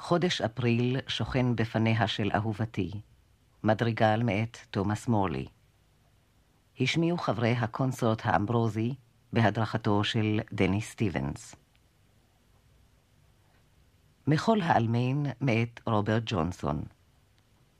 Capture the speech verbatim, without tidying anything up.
חודש אפריל שוכן בפניה של אהובתי, מדריגל מאת תומאס מורלי. השמיעו חברי הקונסרט האמברוזי בהדרכתו של דני סטיבנס. מחול האלמין מאת רוברט ג'ונסון.